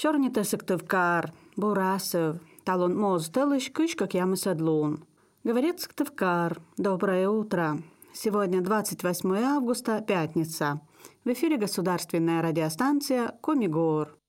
Шорните Сыктывкар, Бурасов, талон Моздалыш, Кышкак Ямысадлун. Говорит Сыктывкар. Доброе утро. Сегодня 28 августа, пятница. В эфире государственная радиостанция «Комигор».